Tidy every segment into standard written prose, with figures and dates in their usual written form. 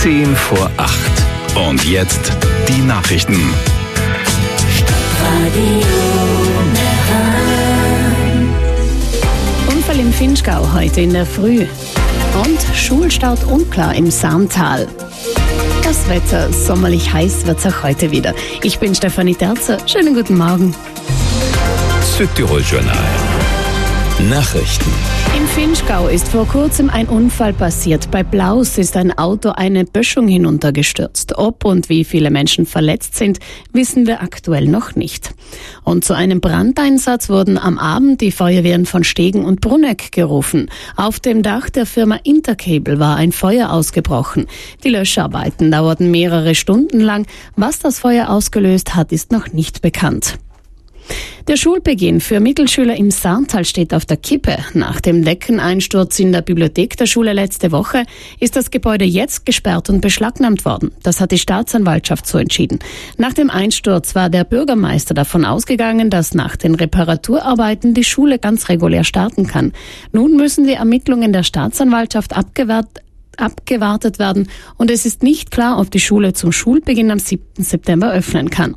10 vor 8. Und jetzt die Nachrichten. Unfall im Vinschgau heute in der Früh. Und Schulstart unklar im Saantal. Das Wetter, sommerlich heiß wird es auch heute wieder. Ich bin Stefanie Terzer. Schönen guten Morgen. Südtirol-Journal. Nachrichten. Im Vinschgau ist vor kurzem ein Unfall passiert. Bei Blaus ist ein Auto eine Böschung hinuntergestürzt. Ob und wie viele Menschen verletzt sind, wissen wir aktuell noch nicht. Und zu einem Brandeinsatz wurden am Abend die Feuerwehren von Stegen und Brunegg gerufen. Auf dem Dach der Firma Intercable war ein Feuer ausgebrochen. Die Löscharbeiten dauerten mehrere Stunden lang. Was das Feuer ausgelöst hat, ist noch nicht bekannt. Der Schulbeginn für Mittelschüler im Saantal steht auf der Kippe. Nach dem Deckeneinsturz in der Bibliothek der Schule letzte Woche ist das Gebäude jetzt gesperrt und beschlagnahmt worden. Das hat die Staatsanwaltschaft so entschieden. Nach dem Einsturz war der Bürgermeister davon ausgegangen, dass nach den Reparaturarbeiten die Schule ganz regulär starten kann. Nun müssen die Ermittlungen der Staatsanwaltschaft abgewartet werden und es ist nicht klar, ob die Schule zum Schulbeginn am 7. September öffnen kann.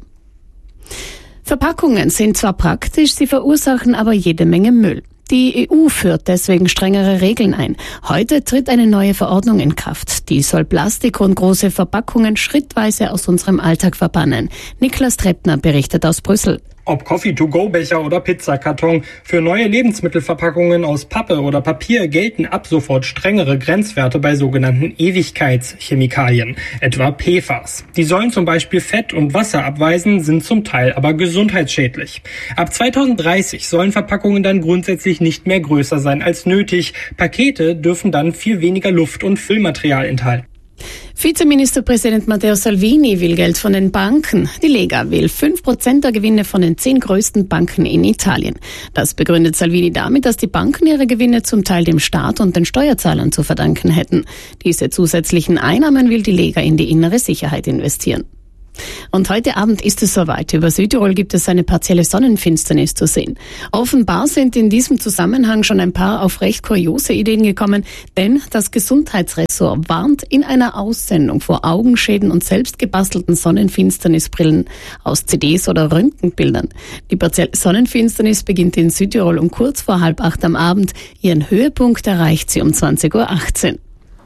Verpackungen sind zwar praktisch, sie verursachen aber jede Menge Müll. Die EU führt deswegen strengere Regeln ein. Heute tritt eine neue Verordnung in Kraft. Die soll Plastik und große Verpackungen schrittweise aus unserem Alltag verbannen. Niklas Treppner berichtet aus Brüssel. Ob Coffee-to-go-Becher oder Pizzakarton, für neue Lebensmittelverpackungen aus Pappe oder Papier gelten ab sofort strengere Grenzwerte bei sogenannten Ewigkeitschemikalien, etwa PFAS. Die sollen zum Beispiel Fett und Wasser abweisen, sind zum Teil aber gesundheitsschädlich. Ab 2030 sollen Verpackungen dann grundsätzlich nicht mehr größer sein als nötig. Pakete dürfen dann viel weniger Luft- und Füllmaterial enthalten. Vizeministerpräsident Matteo Salvini will Geld von den Banken. Die Lega will 5% der Gewinne von den 10 größten Banken in Italien. Das begründet Salvini damit, dass die Banken ihre Gewinne zum Teil dem Staat und den Steuerzahlern zu verdanken hätten. Diese zusätzlichen Einnahmen will die Lega in die innere Sicherheit investieren. Und heute Abend ist es soweit. Über Südtirol gibt es eine partielle Sonnenfinsternis zu sehen. Offenbar sind in diesem Zusammenhang schon ein paar auf recht kuriose Ideen gekommen, denn das Gesundheitsressort warnt in einer Aussendung vor Augenschäden und selbstgebastelten Sonnenfinsternisbrillen aus CDs oder Röntgenbildern. Die partielle Sonnenfinsternis beginnt in Südtirol um kurz vor 7:30 am Abend. Ihren Höhepunkt erreicht sie um 20:18 Uhr.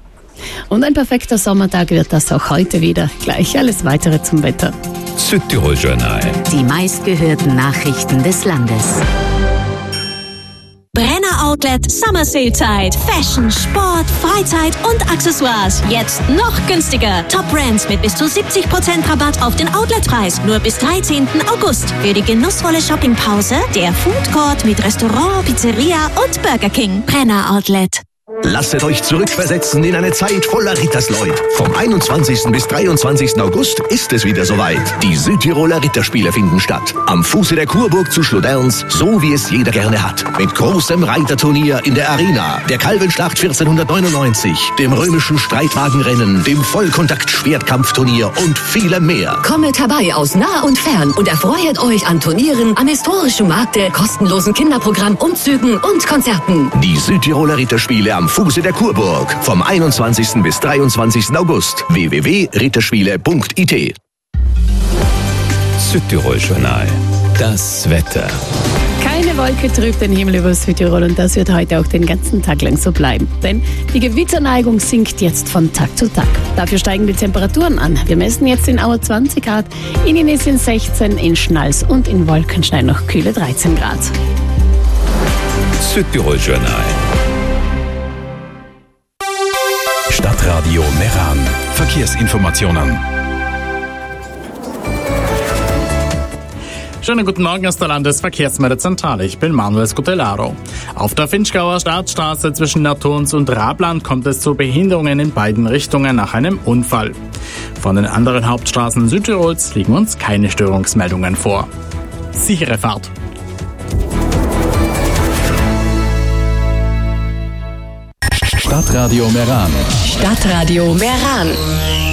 Und ein perfekter Sommertag wird das auch heute wieder. Gleich alles Weitere zum Wetter. Südtirol-Journal. Die meistgehörten Nachrichten des Landes. Brenner Outlet Summer Sale Zeit. Fashion, Sport, Freizeit und Accessoires. Jetzt noch günstiger. Top Brands mit bis zu 70% Rabatt auf den Outletpreis. Nur bis 13. August. Für die genussvolle Shoppingpause der Food Court mit Restaurant, Pizzeria und Burger King. Brenner Outlet. Lasset euch zurückversetzen in eine Zeit voller Rittersleut. Vom 21. bis 23. August ist es wieder soweit. Die Südtiroler Ritterspiele finden statt. Am Fuße der Kurburg zu Schloderns, so wie es jeder gerne hat. Mit großem Reiterturnier in der Arena, der Kalvenschlacht 1499, dem römischen Streitwagenrennen, dem Vollkontakt-Schwertkampfturnier und vielem mehr. Kommet herbei aus nah und fern und erfreut euch an Turnieren, am historischen Markte, kostenlosen Kinderprogramm, Umzügen und Konzerten. Die Südtiroler Ritterspiele am Fuße der Kurburg. Vom 21. bis 23. August. www.ritterspiele.it. Südtirol-Journal. Das Wetter. Keine Wolke trübt den Himmel über Südtirol und das wird heute auch den ganzen Tag lang so bleiben. Denn die Gewitterneigung sinkt jetzt von Tag zu Tag. Dafür steigen die Temperaturen an. Wir messen jetzt in Auer 20 Grad, in Innis sind 16, in Schnals und in Wolkenstein noch kühle 13 Grad. Südtirol-Journal. Stadtradio Meran. Verkehrsinformationen. Schönen guten Morgen aus der Landesverkehrsmeldezentrale. Ich bin Manuel Scutellaro. Auf der Vinschgauer Staatsstraße zwischen Naturns und Rabland kommt es zu Behinderungen in beiden Richtungen nach einem Unfall. Von den anderen Hauptstraßen Südtirols liegen uns keine Störungsmeldungen vor. Sichere Fahrt. Stadtradio Meran. Stadtradio Meran.